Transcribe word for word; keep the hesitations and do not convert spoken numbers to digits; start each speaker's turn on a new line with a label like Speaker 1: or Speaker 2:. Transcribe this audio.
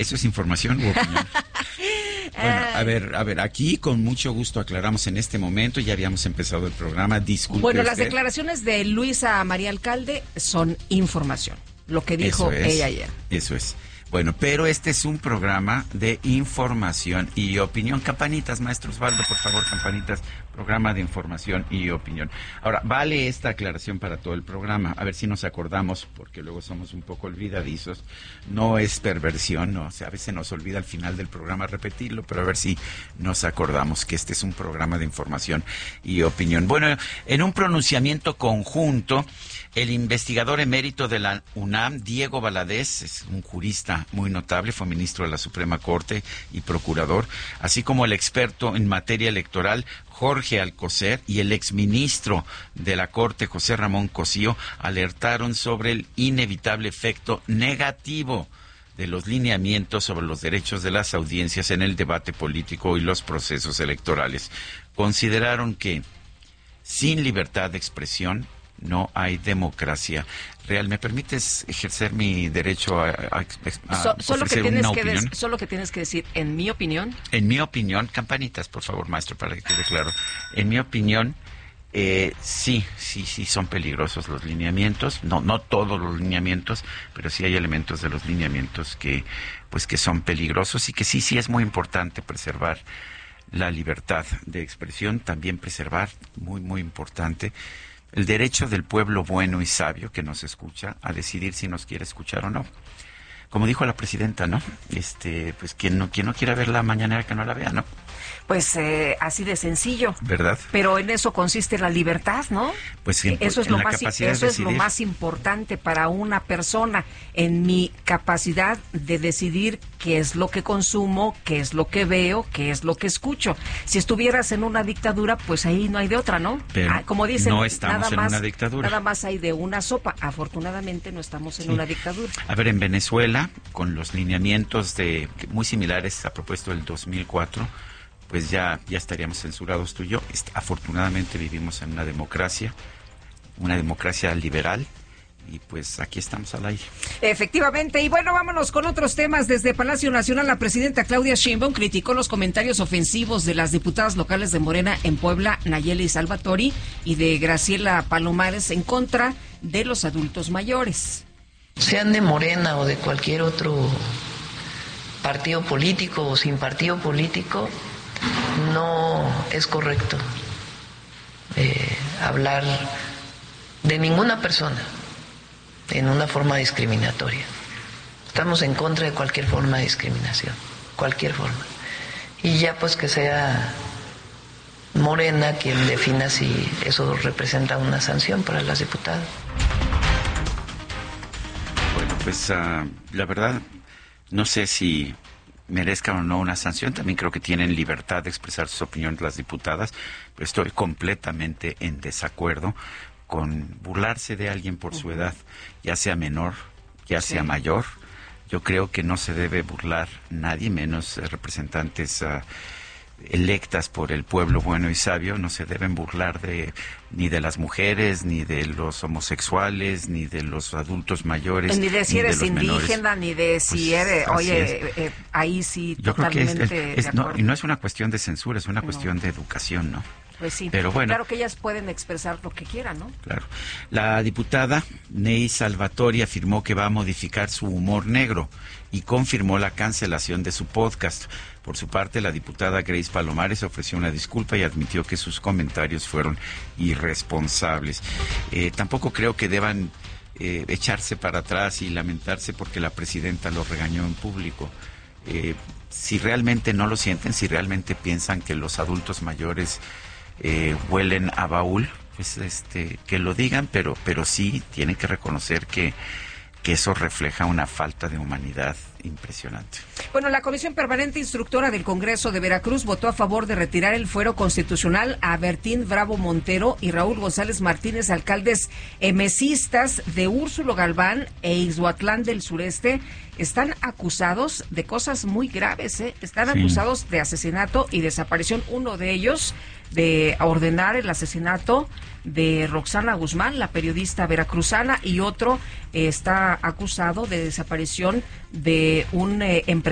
Speaker 1: ¿Eso es información u opinión? Bueno, a ver, a ver, aquí con mucho gusto aclaramos en este momento, ya habíamos empezado el programa, disculpe
Speaker 2: Bueno, las
Speaker 1: usted.
Speaker 2: declaraciones de Luisa María Alcalde son información, lo que dijo
Speaker 1: Eso es,
Speaker 2: ella ayer.
Speaker 1: Eso es. Bueno, pero este es un programa de información y opinión. Campanitas, maestro Osvaldo, por favor, campanitas. Programa de información y opinión. Ahora, vale esta aclaración para todo el programa. A ver si nos acordamos, porque luego somos un poco olvidadizos. No es perversión, no. O sea, a veces nos olvida al final del programa repetirlo, pero a ver si nos acordamos que este es un programa de información y opinión. Bueno, en un pronunciamiento conjunto, el investigador emérito de la UNAM, Diego Valadez, es un jurista muy notable, fue ministro de la Suprema Corte y procurador, así como el experto en materia electoral, Jorge Alcocer, y el exministro de la Corte, José Ramón Cosío, alertaron sobre el inevitable efecto negativo de los lineamientos sobre los derechos de las audiencias en el debate político y los procesos electorales. Consideraron que sin libertad de expresión no hay democracia real. ¿Me permites ejercer mi derecho a, a, a
Speaker 2: so, solo
Speaker 1: ofrecer
Speaker 2: que tienes
Speaker 1: una
Speaker 2: que
Speaker 1: opinión?
Speaker 2: des, solo que tienes que decir, en mi opinión.
Speaker 1: En mi opinión, campanitas, por favor, maestro, para que quede claro. En mi opinión, eh, sí, sí, sí son peligrosos los lineamientos. No, no todos los lineamientos, pero sí hay elementos de los lineamientos que, pues, que son peligrosos y que sí, sí es muy importante preservar la libertad de expresión, también preservar, muy, muy importante, el derecho del pueblo bueno y sabio que nos escucha a decidir si nos quiere escuchar o no. Como dijo la presidenta, ¿no? Este, pues quien no, quien no quiera ver la mañanera que no la vea, ¿no?
Speaker 2: Pues eh, así de sencillo.
Speaker 1: ¿Verdad?
Speaker 2: Pero en eso consiste la libertad, ¿no?
Speaker 1: Pues en,
Speaker 2: eso es
Speaker 1: en
Speaker 2: lo
Speaker 1: la
Speaker 2: más
Speaker 1: capacidad
Speaker 2: eso
Speaker 1: de
Speaker 2: es lo
Speaker 1: decidir.
Speaker 2: más importante para una persona, en mi capacidad de decidir qué es lo que consumo, qué es lo que veo, qué es lo que escucho. Si estuvieras en una dictadura, pues ahí no hay de otra, ¿no?
Speaker 1: Pero
Speaker 2: ah, como dicen,
Speaker 1: no estamos
Speaker 2: nada
Speaker 1: en
Speaker 2: más,
Speaker 1: una dictadura.
Speaker 2: Nada más hay de una sopa. Afortunadamente no estamos en
Speaker 1: Sí.
Speaker 2: una dictadura.
Speaker 1: A ver, en Venezuela, con los lineamientos de muy similares a propósito del dos mil cuatro, pues ya, ya estaríamos censurados tú y yo. Afortunadamente vivimos en una democracia, una democracia liberal, y pues aquí estamos al aire.
Speaker 2: Efectivamente, y bueno, vámonos con otros temas. Desde Palacio Nacional, la presidenta Claudia Sheinbaum criticó los comentarios ofensivos de las diputadas locales de Morena en Puebla, Nayeli Salvatori, y de Graciela Palomares en contra de los adultos mayores.
Speaker 3: Sean de Morena o de cualquier otro partido político o sin partido político, no es correcto eh, hablar de ninguna persona en una forma discriminatoria. Estamos en contra de cualquier forma de discriminación, cualquier forma. Y ya pues que sea Morena quien defina si eso representa una sanción para las diputadas.
Speaker 1: Bueno, pues uh, la verdad, no sé si merezcan o no una sanción. También creo que tienen libertad de expresar sus opiniones las diputadas. Pero estoy completamente en desacuerdo con burlarse de alguien por su edad, ya sea menor, ya sea sí. mayor. Yo creo que no se debe burlar nadie, menos representantes uh, electas por el pueblo bueno y sabio. No se deben burlar de ni de las mujeres, ni de los homosexuales, ni de los adultos mayores,
Speaker 2: ni de si
Speaker 1: ni
Speaker 2: eres
Speaker 1: de los
Speaker 2: indígena,
Speaker 1: menores.
Speaker 2: ni de si
Speaker 1: pues,
Speaker 2: eres, oye, eh, eh, ahí sí
Speaker 1: Yo
Speaker 2: totalmente
Speaker 1: creo que es, es, es,
Speaker 2: de
Speaker 1: no,
Speaker 2: acuerdo.
Speaker 1: y no es una cuestión de censura, es una no. cuestión de educación, ¿no?
Speaker 2: Pues sí,
Speaker 1: pero bueno,
Speaker 2: claro que ellas pueden expresar lo que quieran, ¿no?
Speaker 1: Claro. La diputada Ney Salvatori afirmó que va a modificar su humor negro y confirmó la cancelación de su podcast. Por su parte, la diputada Grace Palomares ofreció una disculpa y admitió que sus comentarios fueron irresponsables. Eh, tampoco creo que deban eh, echarse para atrás y lamentarse porque la presidenta lo regañó en público. Eh, si realmente no lo sienten, si realmente piensan que los adultos mayores Eh, huelen a baúl, pues este que lo digan, pero pero sí tienen que reconocer que que eso refleja una falta de humanidad impresionante.
Speaker 2: Bueno, la Comisión Permanente Instructora del Congreso de Veracruz votó a favor de retirar el fuero constitucional a Bertín Bravo Montero y Raúl González Martínez, alcaldes emesistas de Úrsulo Galván e Ixhuatlán del Sureste. Están acusados de cosas muy graves, ¿eh? Están sí. acusados de asesinato y desaparición. Uno de ellos de ordenar el asesinato de Roxana Guzmán, la periodista veracruzana, y otro eh, está acusado de desaparición de un eh, empresario